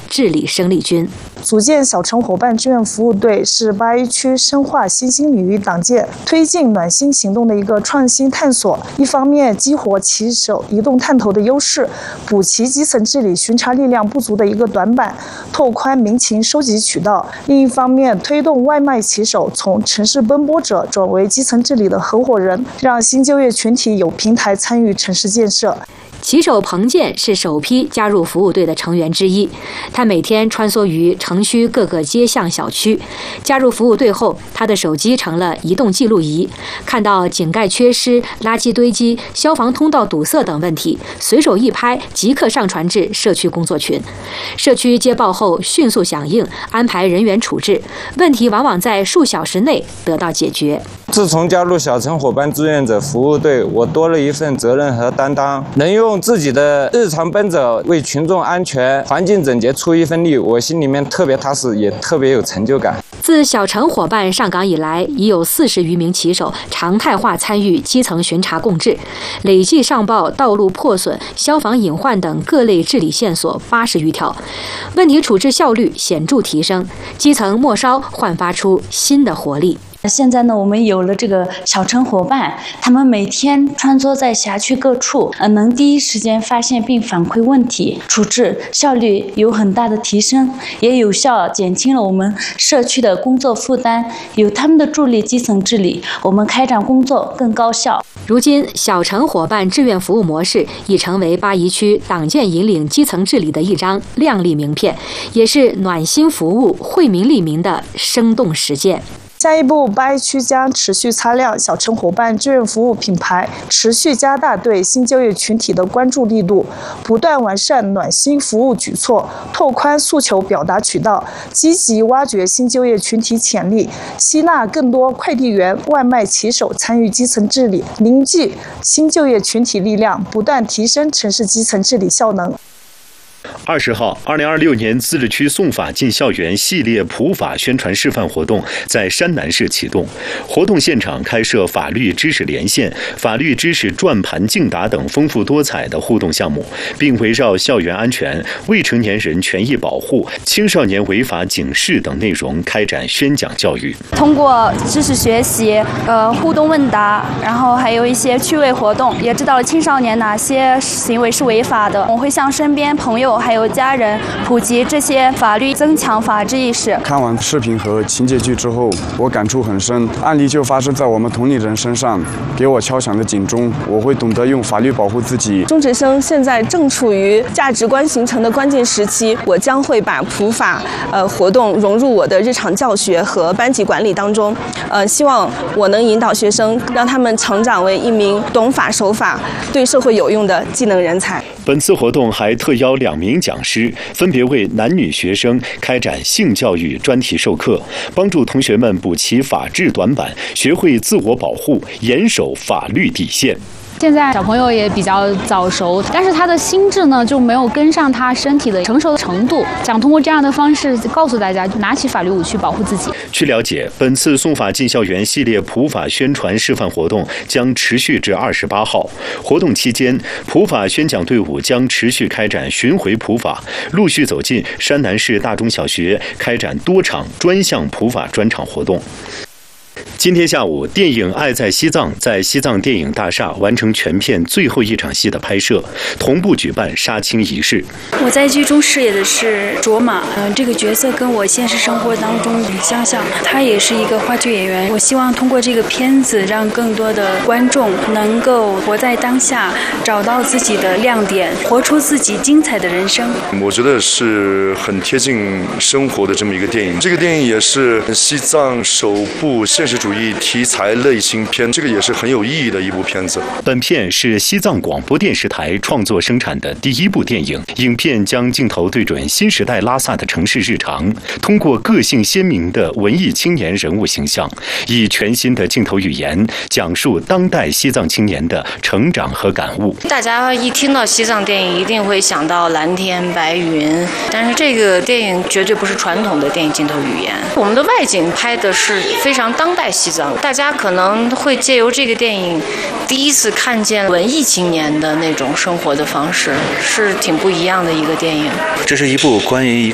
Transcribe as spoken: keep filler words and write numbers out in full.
治理生力军。 组建小城伙伴志愿服务队是八一区深化新兴领域党建、推进暖心行动的一个创新探索。一方面激活骑手移动探头的优势，补齐基层治理巡查力量不足的一个短板，拓宽民情收集渠道；另一方面，推动外卖骑手从城市奔波者转为基层治理的合伙人，让新就业群体有平台参与城市建设。 骑手彭健是首批加入服务队的成员之一，他每天穿梭于城区各个街巷小区。加入服务队后，他的手机成了移动记录仪，看到井盖缺失、垃圾堆积、消防通道堵塞等问题，随手一拍，即刻上传至社区工作群。社区接报后迅速响应，安排人员处置，问题往往在数小时内得到解决。 自从加入小城伙伴志愿者服务队，我多了一份责任和担当，能用自己的日常奔走为群众安全、环境整洁出一份力，我心里面特别踏实，也特别有成就感。 自小城伙伴上岗以来，已有四十余名骑手常态化参与基层巡查共治，累计上报道路破损、消防隐患等各类治理线索八十余条，问题处置效率显著提升，基层末梢焕发出新的活力。 现在呢，我们有了这个小城伙伴，他们每天穿梭在辖区各处，呃，能第一时间发现并反馈问题，处置效率有很大的提升，也有效减轻了我们社区的工作负担。有他们的助力，基层治理，我们开展工作更高效。 如今，小城伙伴志愿服务模式已成为八一区党建引领基层治理的一张亮丽名片，也是暖心服务、惠民利民的生动实践。 下一步，八一区将持续擦亮小城伙伴志愿服务品牌，持续加大对新就业群体的关注力度，不断完善暖心服务举措，拓宽诉求表达渠道，积极挖掘新就业群体潜力，吸纳更多快递员、外卖骑手参与基层治理，凝聚新就业群体力量，不断提升城市基层治理效能。 二十号，二零二六年自治区送法进校园系列普法宣传示范活动在山南市启动。活动现场开设法律知识连线、法律知识转盘竞答等丰富多彩的互动项目，并围绕校园安全、未成年人权益保护、青少年违法警示等内容开展宣讲教育。 通过知识学习、呃互动问答，然后还有一些趣味活动，也知道了青少年哪些行为是违法的。我会向身边朋友还有家人普及这些法律，增强法治意识。 看完视频和情节剧之后，我感触很深，案例就发生在我们同龄人身上，给我敲响了警钟。我会懂得用法律保护自己。 中职生现在正处于价值观形成的关键时期，我将会把普法呃活动融入我的日常教学和班级管理当中，呃，希望我能引导学生，让他们成长为一名懂法守法、对社会有用的技能人才。 本次活动还特邀两名讲师，分别为男女学生开展性教育专题授课，帮助同学们补齐法治短板，学会自我保护，严守法律底线。 现在小朋友也比较早熟，但是他的心智呢就没有跟上他身体的成熟的程度。想通过这样的方式告诉大家，拿起法律武器保护自己。 据了解，本次送法进校园系列普法宣传示范活动将持续至二十八号。活动期间，普法宣讲队伍将持续开展巡回普法，陆续走进山南市大中小学，开展多场专项普法专场活动。今天下午，电影《爱在西藏》在西藏电影大厦完成全片最后一场戏的拍摄，同步举办杀青仪式。 我在剧中饰演的是卓玛，嗯、呃，这个角色跟我现实生活当中很相像，他也是一个话剧演员。我希望通过这个片子，让更多的观众能够活在当下，找到自己的亮点，活出自己精彩的人生。 我觉得是很贴近生活的这么一个电影。这个电影也是西藏首部现实主义题材类型片，这个也是很有意义的一部片子。 本片是西藏广播电视台创作生产的第一部电影，影片将镜头对准新时代拉萨的城市日常，通过个性鲜明的文艺青年人物形象，以全新的镜头语言讲述当代西藏青年的成长和感悟。 大家一听到西藏电影，一定会想到蓝天白云，但是这个电影绝对不是传统的电影镜头语言。我们的外景拍的是非常当代西藏，大家可能会借由这个电影第一次看见文艺青年的那种生活的方式，是挺不一样的一个电影。 这是一部关于